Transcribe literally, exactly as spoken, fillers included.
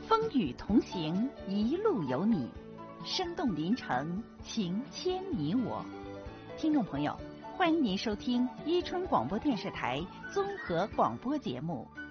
风雨同行，一路有你，生动临城，情牵你我。听众朋友，欢迎您收听伊春广播电视台综合广播节目《